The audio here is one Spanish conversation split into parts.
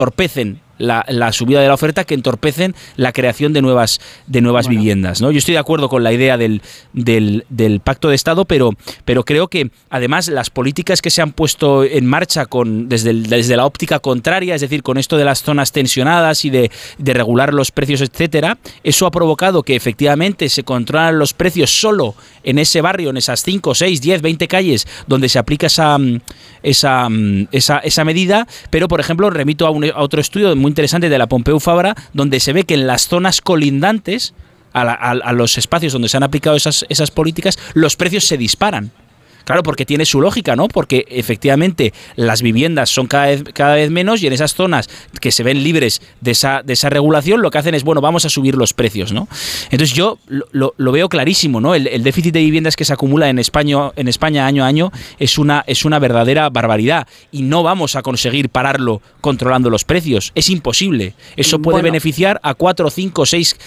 entorpecen la subida de la oferta, que entorpecen la creación de nuevas viviendas, ¿no? Yo estoy de acuerdo con la idea del pacto de Estado, pero creo que además las políticas que se han puesto en marcha desde la óptica contraria, es decir, con esto de las zonas tensionadas y de regular los precios, etcétera, eso ha provocado que efectivamente se controlan los precios solo en ese barrio, en esas 5, 6, 10, 20 calles donde se aplica esa medida, pero por ejemplo remito a otro estudio muy interesante de la Pompeu Fabra, donde se ve que en las zonas colindantes a los espacios donde se han aplicado esas políticas, los precios se disparan. Claro, porque tiene su lógica, ¿no? Porque efectivamente las viviendas son cada vez menos, y en esas zonas que se ven libres de esa regulación, lo que hacen es, bueno, vamos a subir los precios, ¿no? Entonces yo lo veo clarísimo, ¿no? El déficit de viviendas que se acumula en España año a año es una verdadera barbaridad, y no vamos a conseguir pararlo controlando los precios. Es imposible. Eso puede beneficiar a 4, 5,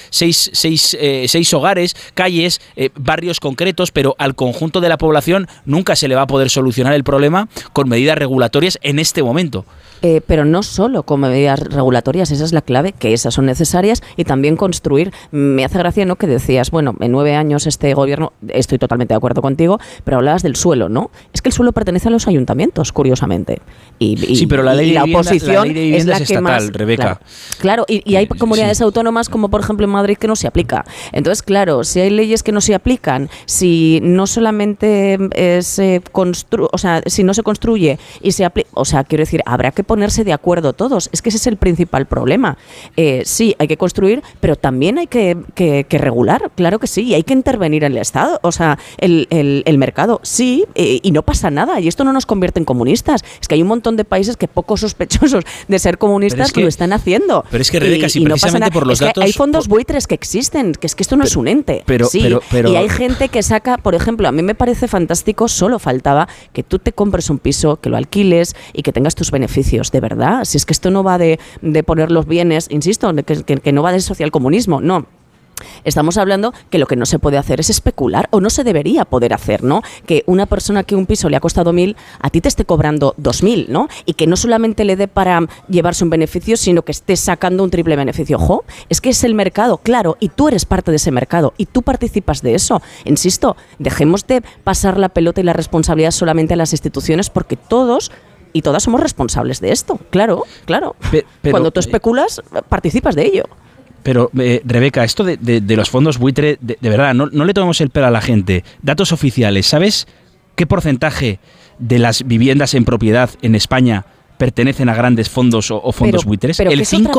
6 hogares, calles, barrios concretos, pero al conjunto de la población nunca se le va a poder solucionar el problema con medidas regulatorias en este momento. Pero no solo con medidas regulatorias, esa es la clave, que esas son necesarias, y también construir. Me hace gracia, ¿no?, que decías, bueno, en 9 años este gobierno, estoy totalmente de acuerdo contigo, pero hablabas del suelo, ¿no? Es que el suelo pertenece a los ayuntamientos, curiosamente. Sí, pero la ley de oposición es la estatal, más, Rebeca. Claro, y hay comunidades autónomas, como por ejemplo en Madrid, que no se aplica. Entonces, claro, si hay leyes que no se aplican, si no solamente si no se construye y se aplica, quiero decir, habrá que ponerse de acuerdo todos. Es que ese es el principal problema. Sí, hay que construir, pero también hay que regular, claro que sí, y hay que intervenir en el Estado, el mercado, sí, y no pasa nada, y esto no nos convierte en comunistas. Es que hay un montón de países que poco sospechosos de ser comunistas lo están haciendo. Pero es que, Rebeca, si precisamente por los datos... Hay fondos buitres que existen, que es que esto no es un ente. Y hay gente que saca, por ejemplo, a mí me parece fantástico, solo faltaba que tú te compres un piso, que lo alquiles y que tengas tus beneficios, de verdad. Si es que esto no va de poner los bienes, insisto, que no va de socialcomunismo, no. Estamos hablando que lo que no se puede hacer es especular, o no se debería poder hacer, ¿no? Que una persona que un piso le ha costado 1.000, a ti te esté cobrando 2.000, ¿no? Y que no solamente le dé para llevarse un beneficio, sino que esté sacando un triple beneficio. ¡Jo! Es que es el mercado, claro, y tú eres parte de ese mercado, y tú participas de eso. Insisto, dejemos de pasar la pelota y la responsabilidad solamente a las instituciones, porque todos y todas somos responsables de esto. Claro. Pero, cuando tú especulas, participas de ello. Pero, Rebeca, esto de los fondos buitre, de verdad, no le tomemos el pelo a la gente. Datos oficiales, ¿sabes qué porcentaje de las viviendas en propiedad en España pertenecen a grandes fondos o fondos buitres? Pero el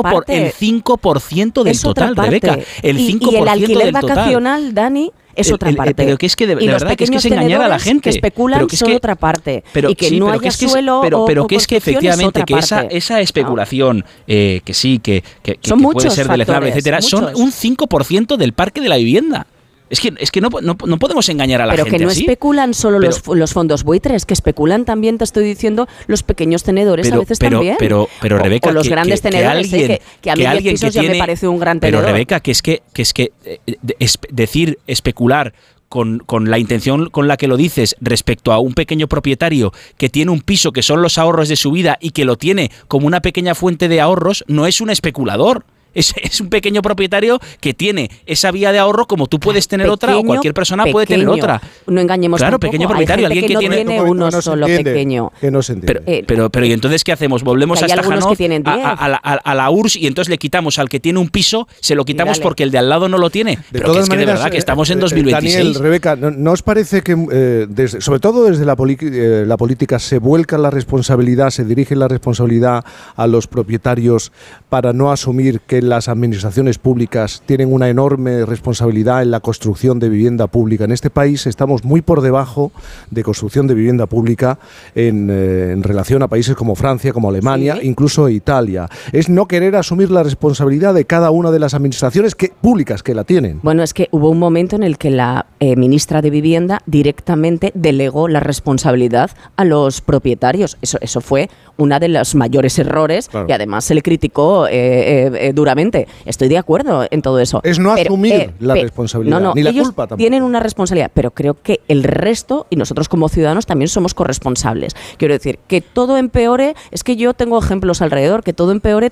5% del total, Rebeca. El 5% y el alquiler del total. vacacional, Dani, es otra parte. Pero que es que de verdad que es engañar a la gente. Que especulan son otra parte. Y que no haya suelo pero que es que efectivamente que esa especulación, que puede ser deleznable, etcétera, son un 5% del parque de la vivienda. Es que no podemos engañar a la gente. Pero que no especulan solo los fondos buitres, que especulan también, te estoy diciendo, los pequeños tenedores a veces también. Pero Rebeca, o los grandes tenedores, que a mí 10 pisos ya me parece un gran tenedor. Pero Rebeca, que es que decir especular con la intención con la que lo dices respecto a un pequeño propietario que tiene un piso que son los ahorros de su vida y que lo tiene como una pequeña fuente de ahorros, no es un especulador. Es un pequeño propietario que tiene esa vía de ahorro como tú puedes tener otra, o cualquier persona puede tener otra. No engañemos Claro, tampoco. Pequeño propietario, alguien que tiene uno solo pequeño. Que no se entiende. Pero ¿y entonces qué hacemos? Volvemos a Stajanov, a la URSS, y entonces le quitamos al que tiene un piso, se lo quitamos porque el de al lado no lo tiene. Pero que es que de verdad que estamos en 2026. Daniel, Rebeca, ¿no os parece que, sobre todo desde la política, se vuelca la responsabilidad, se dirige la responsabilidad a los propietarios para no asumir que las administraciones públicas tienen una enorme responsabilidad en la construcción de vivienda pública? En este país estamos muy por debajo de construcción de vivienda pública en relación a países como Francia, como Alemania, incluso Italia. Es no querer asumir la responsabilidad de cada una de las administraciones públicas que la tienen. Bueno, es que hubo un momento en el que la ministra de Vivienda directamente delegó la responsabilidad a los propietarios. Eso fue uno de los mayores errores, y además se le criticó duramente. Estoy de acuerdo en todo eso. Es no asumir la responsabilidad, ni la culpa tampoco. Tienen una responsabilidad, pero creo que el resto, y nosotros como ciudadanos también somos corresponsables. Quiero decir, que todo empeore, es que yo tengo ejemplos alrededor, que todo empeore